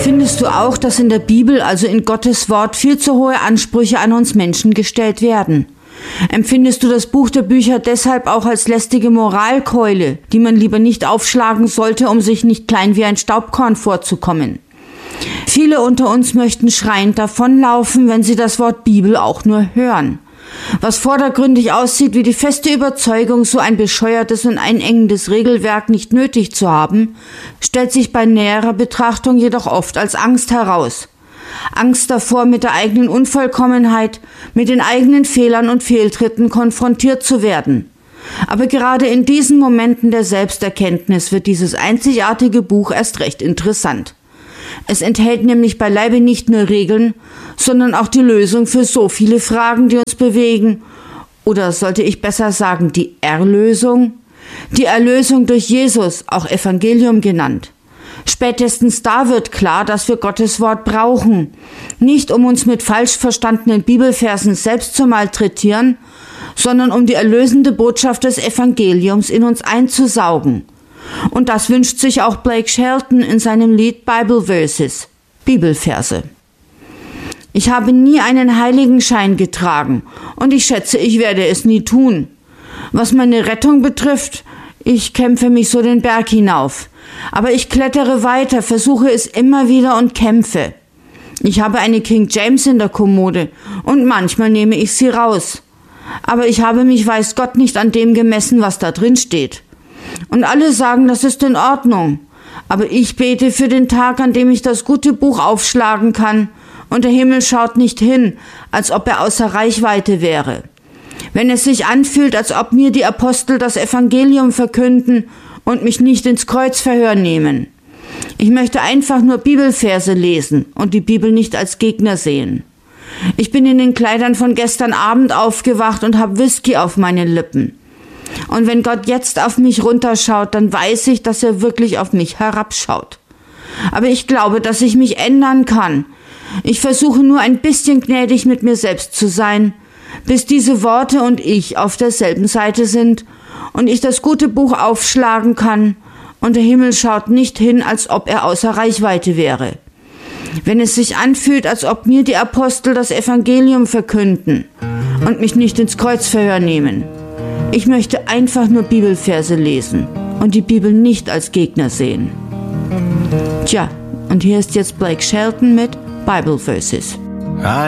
Findest du auch, dass in der Bibel, also in Gottes Wort, viel zu hohe Ansprüche an uns Menschen gestellt werden? Empfindest du das Buch der Bücher deshalb auch als lästige Moralkeule, die man lieber nicht aufschlagen sollte, um sich nicht klein wie ein Staubkorn vorzukommen? Viele unter uns möchten schreiend davonlaufen, wenn sie das Wort Bibel auch nur hören. Was vordergründig aussieht wie die feste Überzeugung, so ein bescheuertes und einengendes Regelwerk nicht nötig zu haben, stellt sich bei näherer Betrachtung jedoch oft als Angst heraus. Angst davor, mit der eigenen Unvollkommenheit, mit den eigenen Fehlern und Fehltritten konfrontiert zu werden. Aber gerade in diesen Momenten der Selbsterkenntnis wird dieses einzigartige Buch erst recht interessant. Es enthält nämlich beileibe nicht nur Regeln, sondern auch die Lösung für so viele Fragen, die uns bewegen. Oder sollte ich besser sagen, die Erlösung? Die Erlösung durch Jesus, auch Evangelium genannt. Spätestens da wird klar, dass wir Gottes Wort brauchen. Nicht um uns mit falsch verstandenen Bibelversen selbst zu malträtieren, sondern um die erlösende Botschaft des Evangeliums in uns einzusaugen. Und das wünscht sich auch Blake Shelton in seinem Lied Bible Verses, Bibelverse. Ich habe nie einen Heiligenschein getragen und ich schätze, ich werde es nie tun. Was meine Rettung betrifft, ich kämpfe mich so den Berg hinauf. Aber ich klettere weiter, versuche es immer wieder und kämpfe. Ich habe eine King James in der Kommode und manchmal nehme ich sie raus. Aber ich habe mich, weiß Gott, nicht an dem gemessen, was da drin steht. Und alle sagen, das ist in Ordnung. Aber ich bete für den Tag, an dem ich das gute Buch aufschlagen kann und der Himmel schaut nicht hin, als ob er außer Reichweite wäre. Wenn es sich anfühlt, als ob mir die Apostel das Evangelium verkünden und mich nicht ins Kreuzverhör nehmen. Ich möchte einfach nur Bibelverse lesen und die Bibel nicht als Gegner sehen. Ich bin in den Kleidern von gestern Abend aufgewacht und habe Whisky auf meinen Lippen. Und wenn Gott jetzt auf mich runterschaut, dann weiß ich, dass er wirklich auf mich herabschaut. Aber ich glaube, dass ich mich ändern kann. Ich versuche nur ein bisschen gnädig mit mir selbst zu sein, bis diese Worte und ich auf derselben Seite sind und ich das gute Buch aufschlagen kann und der Himmel schaut nicht hin, als ob er außer Reichweite wäre. Wenn es sich anfühlt, als ob mir die Apostel das Evangelium verkünden und mich nicht ins Kreuzverhör nehmen. Ich möchte einfach nur Bibelverse lesen und die Bibel nicht als Gegner sehen. Tja, und hier ist jetzt Blake Shelton mit Bible Verses.